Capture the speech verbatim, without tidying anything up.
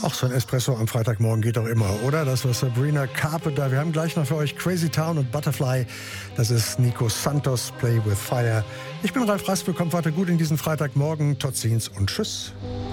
Ach, so ein Espresso am Freitagmorgen geht doch immer, oder? Das war Sabrina Carpenter. Wir haben gleich noch für euch Crazy Town und Butterfly. Das ist Nico Santos, Play with Fire. Ich bin Ralf Raspel, kommt weiter gut in diesen Freitagmorgen. Tot ziens und tschüss.